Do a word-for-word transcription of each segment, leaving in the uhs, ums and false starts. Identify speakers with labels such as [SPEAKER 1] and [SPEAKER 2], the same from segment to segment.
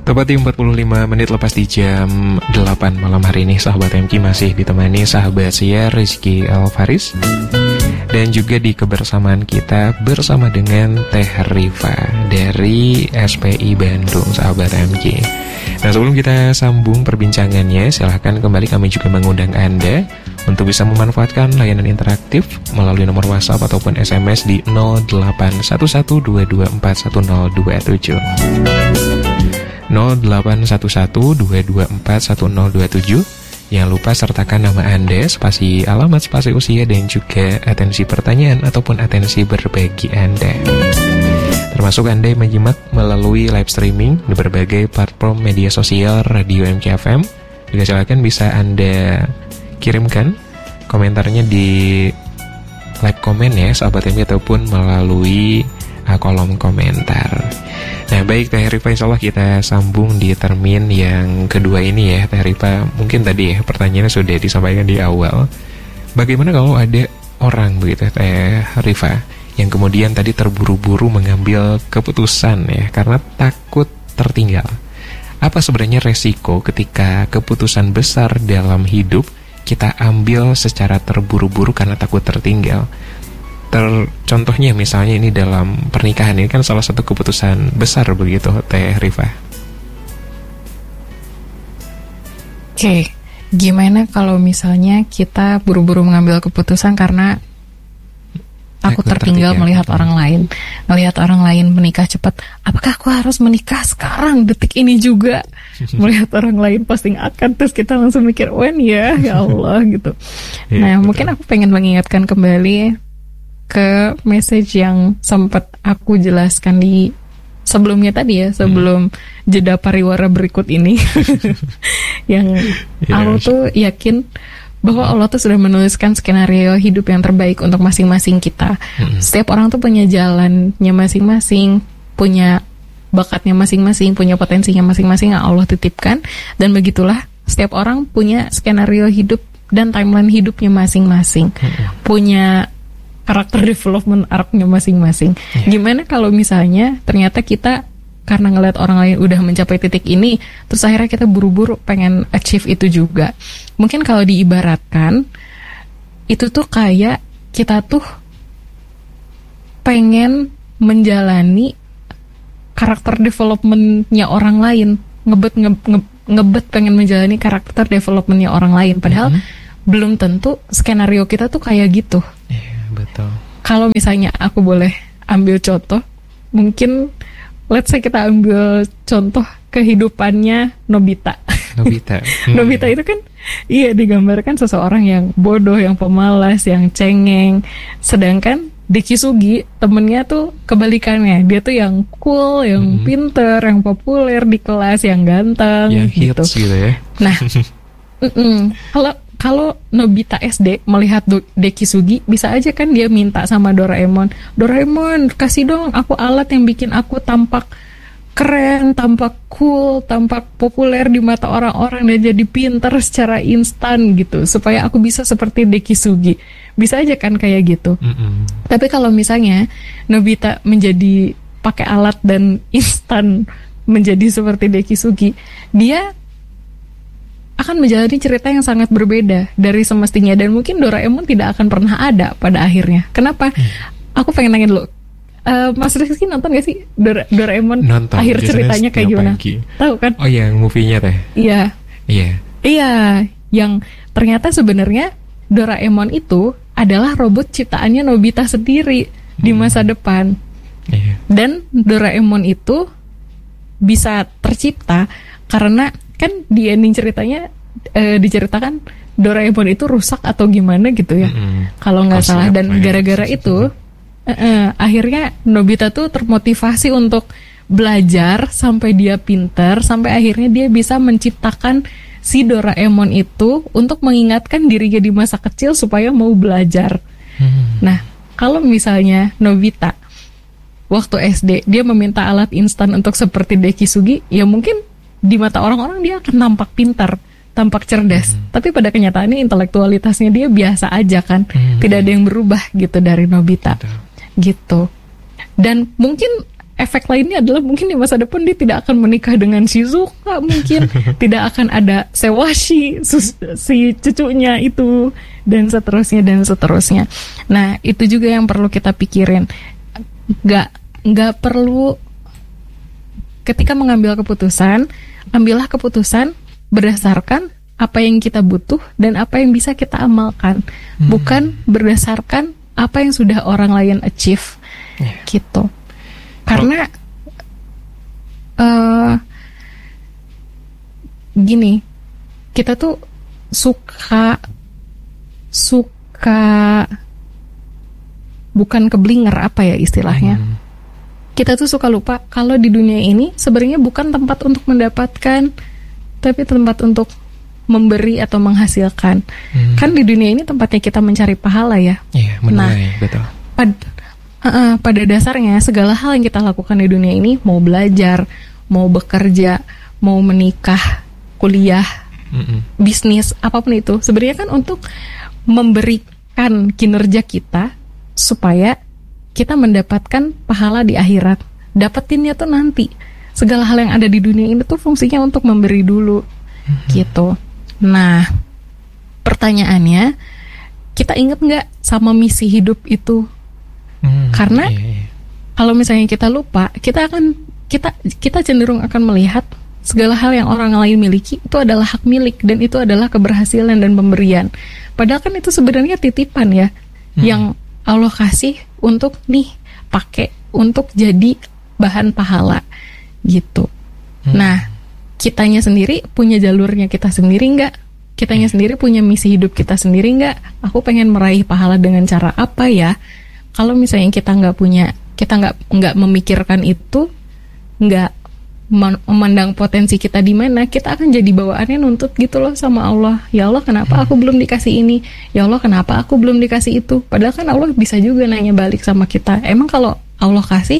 [SPEAKER 1] Tepat di empat puluh lima menit lepas di jam delapan malam hari ini, sahabat M K masih ditemani sahabat saya Rizky Alfaris. Dan juga di kebersamaan kita bersama dengan Teh Rifa dari S P I Bandung, sahabat M K. Nah, sebelum kita sambung perbincangannya, silahkan kembali kami juga mengundang Anda untuk bisa memanfaatkan layanan interaktif melalui nomor WhatsApp ataupun S M S di nol delapan satu satu dua dua empat satu nol dua tujuh. nol delapan satu satu dua dua empat satu nol dua tujuh. Jangan lupa sertakan nama Anda, spasi alamat, spasi usia, dan juga atensi pertanyaan ataupun atensi berbagi Anda. Termasuk Anda yang menyimak melalui live streaming di berbagai platform media sosial Radio M K F M. Juga silakan bisa Anda kirimkan komentarnya di like komen ya, sahabat M K, ataupun melalui uh, kolom komentar. Nah, baik Teh Rifa, insya Allah kita sambung di termin yang kedua ini ya. Teh Rifa, mungkin tadi ya pertanyaannya sudah disampaikan di awal. Bagaimana kalau ada orang begitu Teh Rifa yang kemudian tadi terburu-buru mengambil keputusan ya karena takut tertinggal? Apa sebenarnya resiko ketika keputusan besar dalam hidup kita ambil secara terburu-buru karena takut tertinggal? Ter, contohnya misalnya ini dalam pernikahan, ini kan salah satu keputusan besar begitu Teh Rifa.
[SPEAKER 2] Oke, gimana kalau misalnya kita buru-buru mengambil keputusan karena takut tertinggal, tertinggal melihat hmm. orang lain, melihat orang lain menikah cepat. Apakah aku harus menikah sekarang, detik ini juga? Melihat orang lain posting akad, terus kita langsung mikir, wen ya, ya Allah gitu. Ya, nah, betul. Mungkin aku pengen mengingatkan kembali ke message yang sempat aku jelaskan di sebelumnya tadi ya, sebelum hmm. jeda pariwara berikut ini. Yang yeah, aku tuh yakin bahwa Allah tuh sudah menuliskan skenario hidup yang terbaik untuk masing-masing kita. Hmm. Setiap orang tuh punya jalannya masing-masing, punya bakatnya masing-masing, punya potensinya masing-masing yang Allah titipkan. Dan begitulah, setiap orang punya skenario hidup dan timeline hidupnya masing-masing. Hmm. Punya karakter development arc-nya masing-masing. Yeah. Gimana kalau misalnya ternyata kita karena ngeliat orang lain udah mencapai titik ini, terus akhirnya kita buru-buru pengen achieve itu juga. Mungkin kalau diibaratkan, itu tuh kayak kita tuh pengen menjalani karakter development-nya orang lain, ngebet nge, nge, ngebet pengen menjalani karakter development-nya orang lain, padahal mm-hmm. belum tentu skenario kita tuh kayak gitu.
[SPEAKER 1] Yeah. Betul.
[SPEAKER 2] Kalau misalnya aku boleh ambil contoh, mungkin let's say kita ambil contoh kehidupannya Nobita.
[SPEAKER 1] Nobita.
[SPEAKER 2] Hmm. Nobita itu kan iya digambarkan seseorang yang bodoh, yang pemalas, yang cengeng. Sedangkan Dekisugi temennya tuh kebalikannya. Dia tuh yang cool, yang hmm. pinter, yang populer di kelas, yang ganteng,
[SPEAKER 1] yang
[SPEAKER 2] gitu.
[SPEAKER 1] hits gitu ya.
[SPEAKER 2] Nah, kalau Kalau Nobita S D melihat Dekisugi, bisa aja kan dia minta sama Doraemon, Doraemon kasih dong aku alat yang bikin aku tampak keren, tampak cool, tampak populer di mata orang-orang dan jadi pintar secara instan gitu, supaya aku bisa seperti Dekisugi. Bisa aja kan kayak gitu. Mm-hmm. Tapi kalau misalnya Nobita menjadi pakai alat dan instan menjadi seperti Dekisugi, dia akan menjalani cerita yang sangat berbeda dari semestinya, dan mungkin Doraemon tidak akan pernah ada pada akhirnya. Kenapa? Hmm. Aku pengen nanya dulu, uh, Mas Rizky nonton gak sih Dora- Doraemon? Nonton, akhir ceritanya kayak gimana? Pagi. Tahu kan?
[SPEAKER 1] Oh iya, movie-nya teh.
[SPEAKER 2] Iya.
[SPEAKER 1] Iya.
[SPEAKER 2] Iya, yang ternyata sebenarnya Doraemon itu adalah robot ciptaannya Nobita sendiri hmm. di masa depan. Iya. Dan Doraemon itu bisa tercipta karena kan di ending ceritanya e, diceritakan Doraemon itu rusak atau gimana gitu ya, mm-hmm. kalau nggak salah. Dan gara-gara itu e, e, akhirnya Nobita tuh termotivasi untuk belajar sampai dia pinter, sampai akhirnya dia bisa menciptakan si Doraemon itu untuk mengingatkan dirinya di masa kecil supaya mau belajar. Mm-hmm. Nah, kalau misalnya Nobita waktu S D dia meminta alat instan untuk seperti Dekisugi, ya mungkin di mata orang-orang dia akan tampak pintar, tampak cerdas. Hmm. Tapi pada kenyataannya intelektualitasnya dia biasa aja kan. Hmm. Tidak ada yang berubah gitu dari Nobita. Betul. Gitu. Dan mungkin efek lainnya adalah mungkin di masa depan dia tidak akan menikah dengan Shizuka, mungkin tidak akan ada Sewashi sus, si cucunya itu, dan seterusnya dan seterusnya. Nah itu juga yang perlu kita pikirin. Gak nggak perlu ketika mengambil keputusan, ambillah keputusan berdasarkan apa yang kita butuh dan apa yang bisa kita amalkan, hmm. bukan berdasarkan apa yang sudah orang lain achieve, yeah. gitu. Karena uh, gini, kita tuh suka suka bukan keblinger apa ya istilahnya. Hmm. Kita tuh suka lupa kalau di dunia ini sebenarnya bukan tempat untuk mendapatkan, tapi tempat untuk memberi atau menghasilkan. Hmm. Kan di dunia ini tempatnya kita mencari pahala ya.
[SPEAKER 1] Iya, menuai, nah, betul.
[SPEAKER 2] Pad- Uh, pada dasarnya segala hal yang kita lakukan di dunia ini, mau belajar, mau bekerja, mau menikah, kuliah, mm-mm. bisnis, apapun itu, sebenarnya kan untuk memberikan kinerja kita supaya kita mendapatkan pahala di akhirat. Dapetinnya tuh nanti. Segala hal yang ada di dunia ini tuh fungsinya untuk memberi dulu, mm-hmm. gitu. Nah, pertanyaannya, kita ingat nggak sama misi hidup itu? Hmm, Karena iya, iya. kalau misalnya kita lupa, kita akan kita kita cenderung akan melihat segala hal yang orang lain miliki itu adalah hak milik dan itu adalah keberhasilan dan pemberian. Padahal kan itu sebenarnya titipan ya, hmm. yang Allah kasih untuk nih pakai untuk jadi bahan pahala gitu. Hmm. Nah, kitanya sendiri punya jalurnya kita sendiri nggak? Kitanya hmm. sendiri punya misi hidup kita sendiri nggak? Aku pengen meraih pahala dengan cara apa ya? Kalau misalnya kita nggak punya, kita nggak nggak memikirkan itu, nggak memandang potensi kita di mana, kita akan jadi bawaannya nuntut gitu loh sama Allah. Ya Allah, kenapa aku belum dikasih ini? Ya Allah, kenapa aku belum dikasih itu? Padahal kan Allah bisa juga nanya balik sama kita. Emang kalau Allah kasih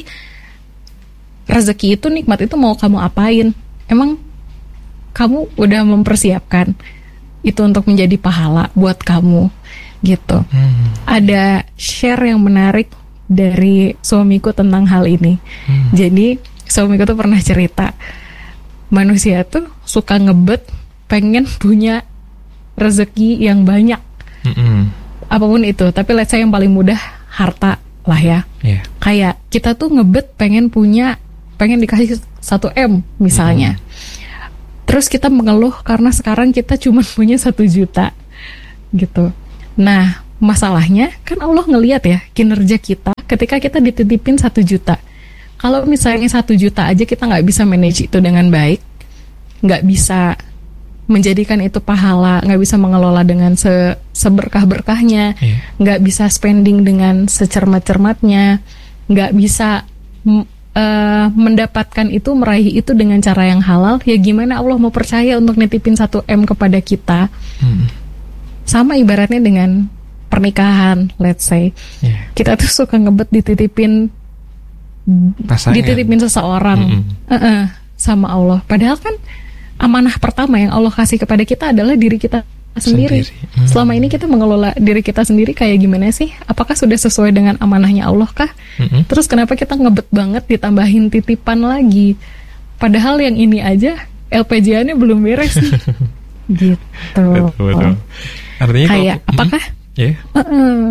[SPEAKER 2] rezeki itu, nikmat itu mau kamu apain? Emang kamu udah mempersiapkan itu untuk menjadi pahala buat kamu? Gitu. Hmm. Ada share yang menarik dari suamiku tentang hal ini. Hmm. Jadi suamiku tuh pernah cerita, manusia tuh suka ngebet pengen punya rezeki yang banyak, hmm. apapun itu. Tapi let's say yang paling mudah harta lah ya. Yeah. Kayak kita tuh ngebet pengen punya, pengen dikasih satu M misalnya. Hmm. Terus kita mengeluh karena sekarang kita cuma punya satu juta gitu. Nah, masalahnya kan Allah ngelihat ya kinerja kita ketika kita dititipin satu juta. Kalau misalnya satu juta aja kita nggak bisa manage itu dengan baik, nggak bisa menjadikan itu pahala, nggak bisa mengelola dengan se seberkah-berkahnya, yeah. nggak bisa spending dengan secermat-cermatnya, nggak bisa uh, mendapatkan itu, meraih itu dengan cara yang halal. Ya gimana Allah mau percaya untuk nitipin satu M kepada kita? Hmm. Sama ibaratnya dengan pernikahan, let's say, yeah. kita tuh suka ngebet dititipin, pasangan. dititipin seseorang, mm-hmm. uh-uh, sama Allah. Padahal kan amanah pertama yang Allah kasih kepada kita adalah diri kita sendiri. sendiri. Hmm. Selama ini kita mengelola diri kita sendiri kayak gimana sih? Apakah sudah sesuai dengan amanahnya Allah kah? Mm-hmm. Terus kenapa kita ngebet banget ditambahin titipan lagi? Padahal yang ini aja L P J A-nya belum beres nih. Gitu.
[SPEAKER 1] Betul, betul. Artinya
[SPEAKER 2] kayak
[SPEAKER 1] kalau,
[SPEAKER 2] apakah
[SPEAKER 1] hmm, yeah.
[SPEAKER 2] uh-uh.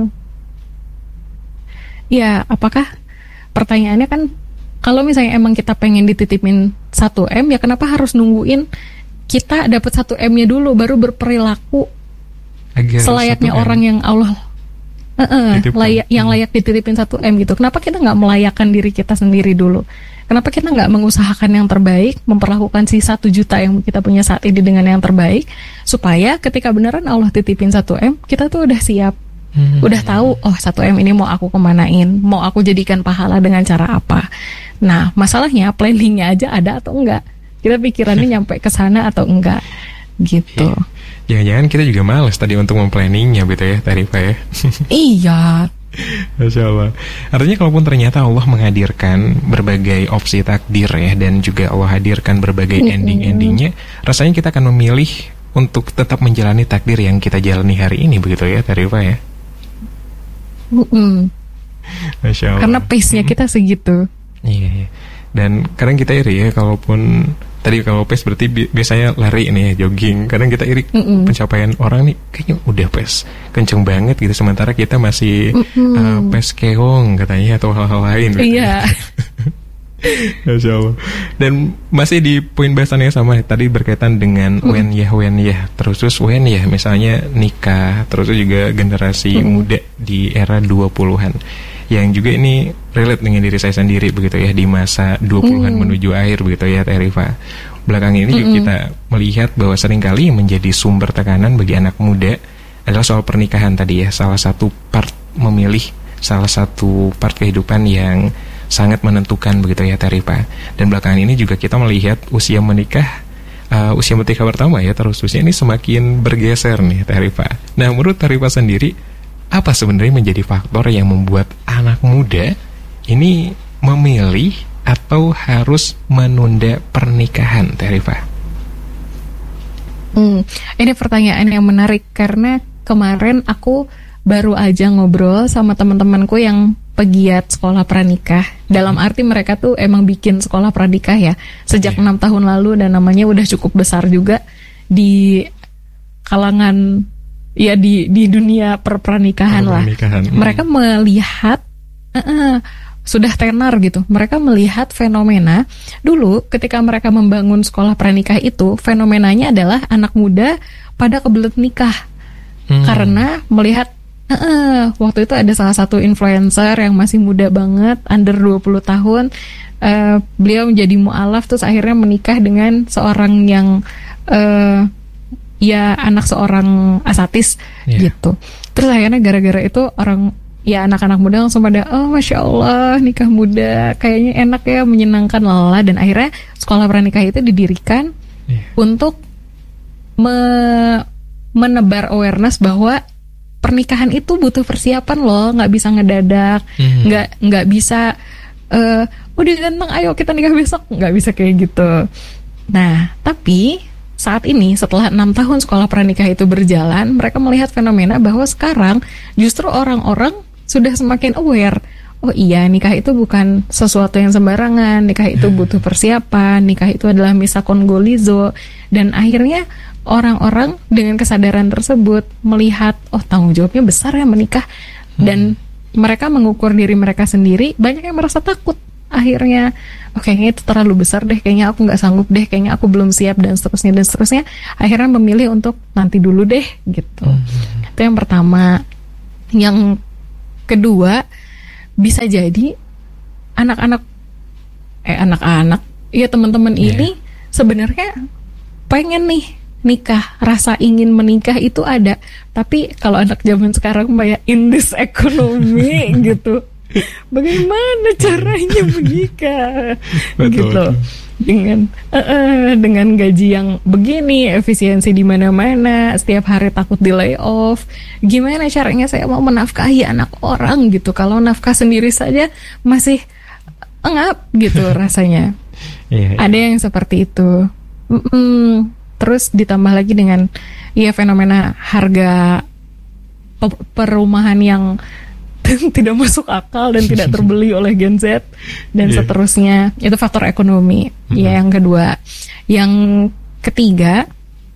[SPEAKER 2] ya apakah pertanyaannya kan kalau misalnya emang kita pengen dititipin satu M, ya kenapa harus nungguin kita dapat satu M-nya dulu baru berperilaku agar selayaknya orang yang Allah uh-uh, layak, yang layak dititipin satu M gitu. Kenapa kita nggak melayakkan diri kita sendiri dulu? Kenapa kita nggak mengusahakan yang terbaik, memperlakukan si satu juta yang kita punya saat ini dengan yang terbaik, supaya ketika beneran Allah titipin satu M, kita tuh udah siap, hmm. udah tahu, oh satu M ini mau aku kemanain, mau aku jadikan pahala dengan cara apa. Nah, masalahnya planningnya aja ada atau enggak? Kita pikirannya nyampe ke sana atau enggak? Gitu.
[SPEAKER 1] Jangan-jangan kita juga malas tadi untuk memplanningnya, betul ya, Tarifa ya?
[SPEAKER 2] Iya.
[SPEAKER 1] Masya Allah. Artinya kalaupun ternyata Allah menghadirkan berbagai opsi takdir ya, dan juga Allah hadirkan berbagai mm-hmm. ending-endingnya, rasanya kita akan memilih untuk tetap menjalani takdir yang kita jalani hari ini, begitu ya Tarifa ya?
[SPEAKER 2] Mm-hmm.
[SPEAKER 1] Masya Allah.
[SPEAKER 2] Karena pace-nya kita segitu.
[SPEAKER 1] Iya, iya. Dan kadang kita iri ya, kalaupun tadi kalau pace berarti bi- biasanya lari nih ya, jogging. Kadang kita iri Mm-mm. pencapaian orang nih kayaknya udah pace kenceng banget gitu, sementara kita masih uh, pace keong katanya atau hal-hal lain.
[SPEAKER 2] Iya.
[SPEAKER 1] Masya Allah. Dan masih di poin bahasannya sama tadi berkaitan dengan mm. when ya when ya terus terus when ya misalnya nikah, terus juga generasi mm. muda di era dua puluhan yang juga ini relate dengan diri saya sendiri begitu ya, di masa dua puluhan mm. menuju akhir begitu ya Teh Rifa. Belakangan ini juga kita melihat bahwa seringkali menjadi sumber tekanan bagi anak muda adalah soal pernikahan tadi ya, salah satu part memilih salah satu part kehidupan yang sangat menentukan begitu ya Teh Rifa. Dan belakangan ini juga kita melihat usia menikah, uh, usia menikah pertama ya terus usia ini semakin bergeser nih Teh Rifa. Nah menurut Teh Rifa sendiri, apa sebenarnya menjadi faktor yang membuat anak muda ini memilih atau harus menunda pernikahan Teh Rifa?
[SPEAKER 2] Hmm, ini pertanyaan yang menarik karena kemarin aku baru aja ngobrol sama teman-temanku yang pegiat sekolah pranikah. Dalam arti mereka tuh emang bikin sekolah pranikah ya sejak enam yeah. tahun lalu, dan namanya udah cukup besar juga di kalangan ya di di dunia perpranikahan lah. Hmm. Mereka melihat uh, uh, sudah tenar gitu. Mereka melihat fenomena dulu ketika mereka membangun sekolah pranikah itu, fenomenanya adalah anak muda pada kebelet nikah. Hmm. Karena melihat Uh, waktu itu ada salah satu influencer yang masih muda banget, under dua puluh tahun. uh, Beliau menjadi mu'alaf, terus akhirnya menikah dengan seorang yang uh, ya anak seorang asatis yeah. gitu. Terus akhirnya gara-gara itu orang, ya anak-anak muda langsung pada, oh Masya Allah nikah muda, kayaknya enak ya, menyenangkan lala. Dan akhirnya sekolah pranikah itu didirikan yeah. untuk me- menebar awareness bahwa pernikahan itu butuh persiapan loh, nggak bisa ngedadak, mm-hmm. nggak nggak bisa, uh, udah ganteng, ayo kita nikah besok, nggak bisa kayak gitu. Nah, tapi saat ini setelah enam tahun sekolah pranikah itu berjalan, mereka melihat fenomena bahwa sekarang justru orang-orang sudah semakin aware. Oh iya, nikah itu bukan sesuatu yang sembarangan, nikah itu butuh persiapan, nikah itu adalah misakon golizo, dan akhirnya orang-orang dengan kesadaran tersebut melihat, oh tanggung jawabnya besar ya menikah, hmm. dan mereka mengukur diri mereka sendiri. Banyak yang merasa takut akhirnya, oh kayaknya itu terlalu besar deh, kayaknya aku nggak sanggup deh, kayaknya aku belum siap, dan seterusnya dan seterusnya. Akhirnya memilih untuk nanti dulu deh gitu. hmm. Itu yang pertama. Yang kedua, bisa jadi anak-anak eh anak-anak ya teman-teman yeah. ini sebenarnya pengen nih nikah, rasa ingin menikah itu ada, tapi kalau anak zaman sekarang kayak in this economy gitu, bagaimana caranya menikah gitu dengan uh, uh, dengan gaji yang begini, efisiensi di mana-mana, setiap hari takut di layoff, gimana caranya saya mau menafkahi anak orang gitu, kalau nafkah sendiri saja masih engap gitu rasanya. yeah, yeah. Ada yang seperti itu. Mm-mm. Terus ditambah lagi dengan ya fenomena harga perumahan yang tidak masuk akal dan tidak terbeli oleh Gen Z dan yeah. seterusnya. Itu faktor ekonomi. Mm-hmm. Ya yang kedua. Yang ketiga,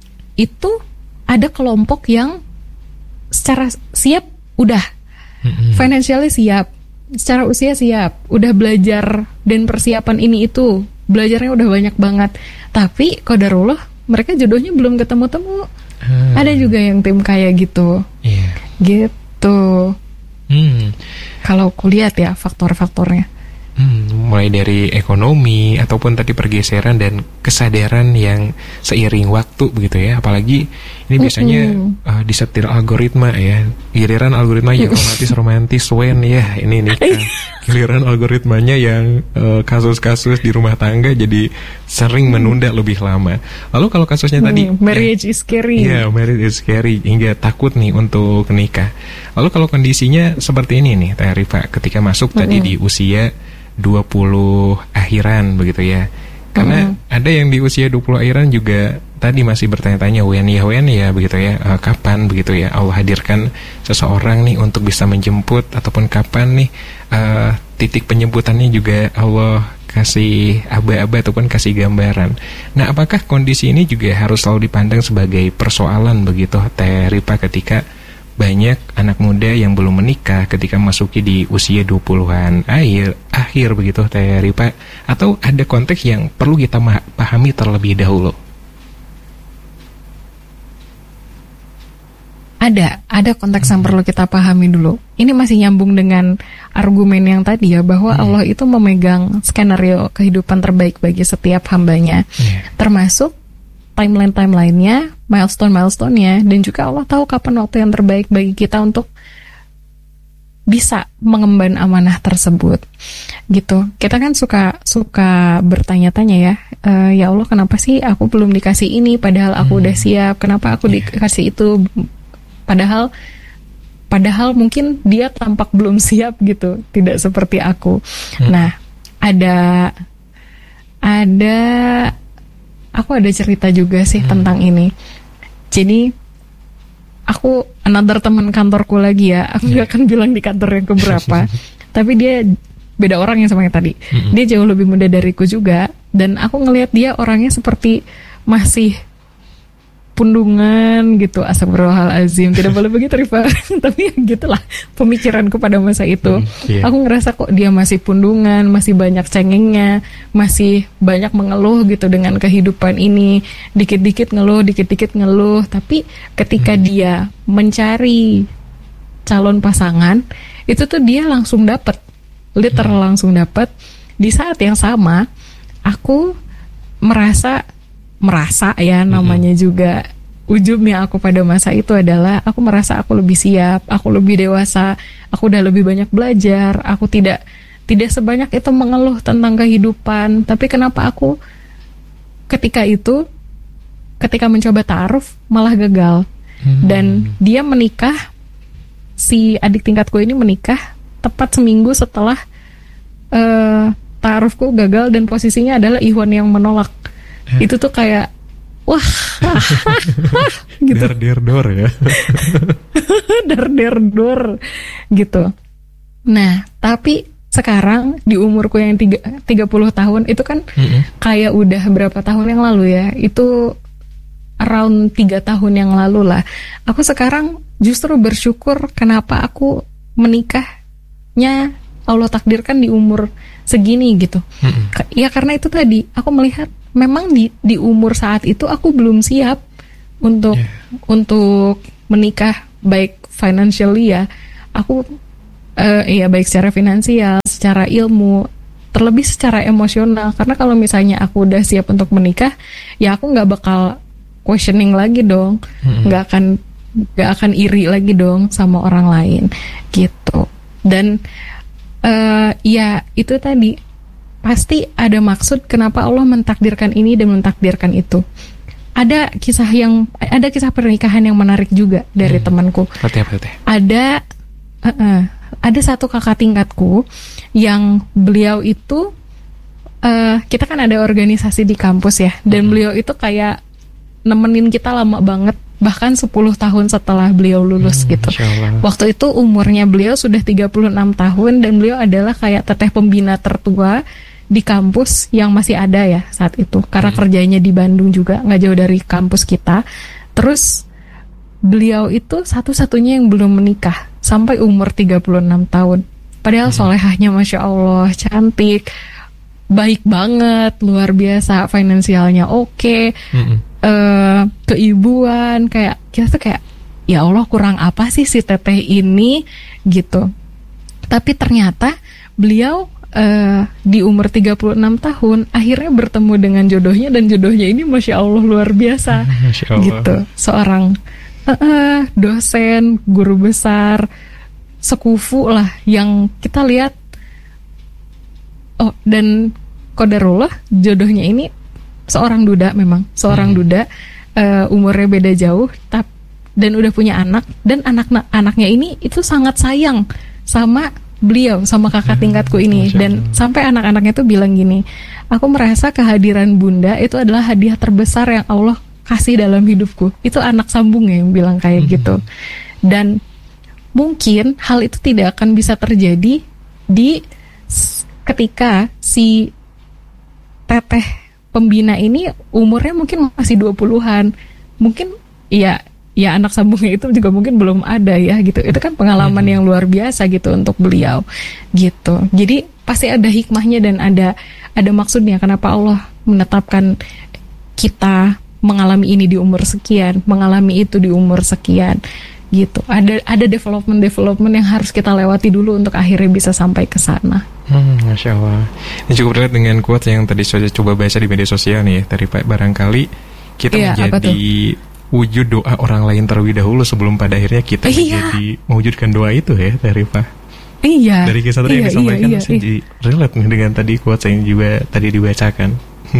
[SPEAKER 2] itu ada kelompok yang secara siap udah mm-hmm. financially siap, secara usia siap, udah belajar dan persiapan ini itu, belajarnya udah banyak banget. Tapi qadarullah mereka jodohnya belum ketemu-temu. Hmm. Ada juga yang tim kayak gitu. Yeah. Gitu. Hmm. Kalau kulihat ya faktor-faktornya.
[SPEAKER 1] Hmm, mulai dari ekonomi ataupun tadi pergeseran dan kesadaran yang seiring waktu begitu ya. Apalagi ini biasanya mm-hmm. uh, disetir algoritma ya. Giliran algoritma yang romantis-romantis when ya ini nikah. Giliran algoritmanya yang uh, kasus-kasus di rumah tangga jadi sering menunda lebih lama. Lalu kalau kasusnya mm, tadi
[SPEAKER 2] marriage ya, is scary.
[SPEAKER 1] Iya, marriage is scary hingga takut nih untuk nikah. Lalu kalau kondisinya seperti ini nih Teh Rifa, ketika masuk mm-hmm. tadi di usia dua puluh akhiran begitu ya. Karena mm-hmm. ada yang di usia dua puluh akhiran juga tadi masih bertanya-tanya when ya when ya begitu ya, uh, kapan begitu ya Allah hadirkan seseorang nih untuk bisa menjemput, ataupun kapan nih uh, titik penyebutannya juga Allah kasih aba-aba ataupun kasih gambaran. Nah, apakah kondisi ini juga harus selalu dipandang sebagai persoalan begitu Teh Ripa, ketika banyak anak muda yang belum menikah ketika masuki di usia dua puluhan akhir, akhir begitu Teh Ripa, atau ada konteks yang perlu kita pahami terlebih dahulu?
[SPEAKER 2] Ada, ada konteks yang perlu kita pahami dulu. Ini masih nyambung dengan argumen yang tadi ya, bahwa hmm. Allah itu memegang skenario kehidupan terbaik bagi setiap hambanya, yeah. termasuk timeline-timelinenya, milestone-milestone-nya, dan juga Allah tahu kapan waktu yang terbaik bagi kita untuk bisa mengemban amanah tersebut. Gitu. Kita kan suka suka bertanya-tanya ya, e, ya Allah kenapa sih aku belum dikasih ini padahal aku hmm. udah siap, kenapa aku yeah. dikasih itu padahal padahal mungkin dia tampak belum siap gitu, tidak seperti aku. Hmm. Nah, ada ada aku ada cerita juga sih hmm. tentang ini. Jadi aku another teman kantorku lagi ya, aku yeah. gak akan bilang di kantor yang keberapa, tapi dia beda orang yang sama yang tadi. Hmm. Dia jauh lebih muda dariku juga, dan aku ngelihat dia orangnya seperti masih pundungan gitu, astagfirullahalazim, tidak boleh begitu Rifa. Tapi gitulah pemikiranku pada masa itu. Hmm, yeah. Aku ngerasa kok dia masih pundungan, masih banyak cengengnya, masih banyak mengeluh gitu dengan kehidupan ini, dikit-dikit ngeluh, dikit-dikit ngeluh. Tapi ketika hmm. dia mencari calon pasangan, itu tuh dia langsung dapet, literal hmm. langsung dapet. Di saat yang sama, aku merasa merasa ya namanya mm-hmm. juga ujubnya aku pada masa itu adalah aku merasa aku lebih siap, aku lebih dewasa, aku udah lebih banyak belajar, aku tidak tidak sebanyak itu mengeluh tentang kehidupan. Tapi kenapa aku ketika itu ketika mencoba ta'aruf malah gagal. Mm-hmm. Dan dia menikah, si adik tingkatku ini menikah tepat seminggu setelah uh, ta'arufku gagal, dan posisinya adalah Ikhwan yang menolak. Itu tuh kayak wah gitu.
[SPEAKER 1] Der der dor ya.
[SPEAKER 2] Der der dor gitu. Nah, tapi sekarang di umurku yang tiga puluh tahun itu kan mm-hmm. kayak udah berapa tahun yang lalu ya. Itu around tiga tahun yang lalu lah. Aku sekarang justru bersyukur kenapa aku menikahnya Allah takdirkan di umur segini gitu. Mm-hmm. Ya karena itu tadi aku melihat memang di di umur saat itu aku belum siap untuk yeah. untuk menikah, baik financially ya. Aku uh, ya baik secara finansial, secara ilmu, terlebih secara emosional. Karena kalau misalnya aku udah siap untuk menikah, ya aku nggak bakal questioning lagi dong, nggak mm-hmm. akan nggak akan iri lagi dong sama orang lain gitu. Dan uh, ya itu tadi. Pasti ada maksud kenapa Allah mentakdirkan ini dan mentakdirkan itu. Ada kisah yang ada kisah pernikahan yang menarik juga dari hmm. temanku.
[SPEAKER 1] Pati, pati.
[SPEAKER 2] Ada uh, uh, ada satu kakak tingkatku yang beliau itu uh, kita kan ada organisasi di kampus ya, dan hmm. beliau itu kayak nemenin kita lama banget, bahkan sepuluh tahun setelah beliau lulus hmm, gitu. Waktu itu umurnya beliau sudah tiga puluh enam tahun, dan beliau adalah kayak teteh pembina tertua di kampus yang masih ada ya saat itu, karena hmm. kerjanya di Bandung juga, nggak jauh dari kampus kita. Terus beliau itu satu-satunya yang belum menikah sampai umur tiga puluh enam tahun. Padahal hmm. solehahnya Masya Allah, cantik, baik banget, luar biasa, finansialnya oke, okay, hmm. uh, keibuan, kayak kita tuh kayak ya Allah kurang apa sih si teteh ini gitu. Tapi ternyata beliau Uh, di umur tiga puluh enam tahun akhirnya bertemu dengan jodohnya, dan jodohnya ini Masya Allah luar biasa. Masya Allah. Gitu. Seorang uh, uh, dosen, guru besar, sekufu lah yang kita lihat. Oh, dan qadarullah jodohnya ini seorang duda, memang seorang hmm. duda, uh, umurnya beda jauh, tap, dan udah punya anak, dan anak-anaknya ini itu sangat sayang sama beliau, sama kakak tingkatku ini. Dan sampai anak-anaknya tuh bilang gini, aku merasa kehadiran bunda itu adalah hadiah terbesar yang Allah kasih dalam hidupku. Itu anak sambungnya yang bilang kayak gitu. Dan mungkin hal itu tidak akan bisa terjadi di ketika si teteh pembina ini umurnya mungkin masih dua puluhan, mungkin ya ya anak sambungnya itu juga mungkin belum ada ya gitu. Itu kan pengalaman hmm. yang luar biasa gitu untuk beliau gitu. Jadi pasti ada hikmahnya dan ada ada maksudnya kenapa Allah menetapkan kita mengalami ini di umur sekian, mengalami itu di umur sekian gitu. Ada ada development development yang harus kita lewati dulu untuk akhirnya bisa sampai ke sana.
[SPEAKER 1] Hmm, Masya Allah. Ini cukup relate dengan quote yang tadi saya coba baca di media sosial nih ya. Tadi Pak, barangkali kita iya, menjadi wujud doa orang lain terlebih dahulu sebelum pada akhirnya kita iya. menjadi mewujudkan doa itu ya, dari Pak.
[SPEAKER 2] Iya.
[SPEAKER 1] Dari kisah tadi
[SPEAKER 2] iya,
[SPEAKER 1] yang disampaikan
[SPEAKER 2] iya,
[SPEAKER 1] masih
[SPEAKER 2] iya.
[SPEAKER 1] relate nih dengan tadi quote yang juga tadi dibacakan.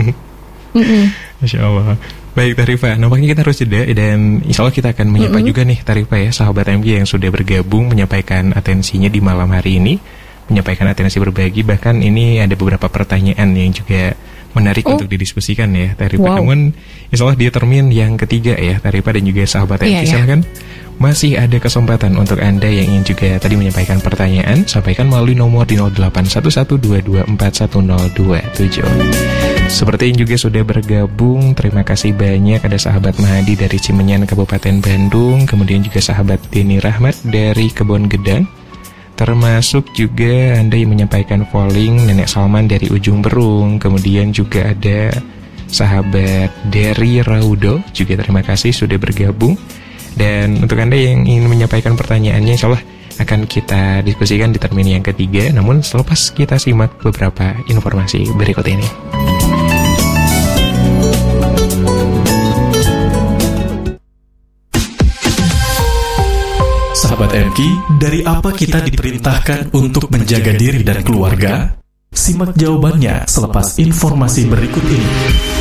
[SPEAKER 1] Masya Allah. Baik Tarifa, nampaknya kita harus jeda dan insya Allah kita akan menyapa mm-hmm. juga nih Tarifa ya, sahabat M G yang sudah bergabung menyampaikan atensinya di malam hari ini, menyampaikan atensi berbagi. Bahkan ini ada beberapa pertanyaan yang juga menarik oh. untuk didiskusikan ya Tarifa. Wow. Namun insya Allah di termin yang ketiga ya Tarifa dan juga sahabat M G, yeah, silahkan yeah. Masih ada kesempatan untuk Anda yang ingin juga tadi menyampaikan pertanyaan, sampaikan melalui nomor di nol delapan satu satu dua dua empat satu nol dua tujuh. Seperti yang juga sudah bergabung, terima kasih banyak. Ada sahabat Mahadi dari Cimenyan, Kabupaten Bandung. Kemudian juga sahabat Deni Rahmat dari Kebon Gedang. Termasuk juga Anda yang menyampaikan polling, Nenek Salman dari Ujung Berung. Kemudian juga ada sahabat dari Raudo, juga terima kasih sudah bergabung. Dan untuk Anda yang ingin menyampaikan pertanyaannya, insya Allah akan kita diskusikan di termin yang ketiga. Namun selepas kita simak beberapa informasi berikut ini.
[SPEAKER 3] Sahabat M K, dari apa kita diperintahkan untuk menjaga diri dan keluarga? Simak jawabannya selepas informasi berikut ini.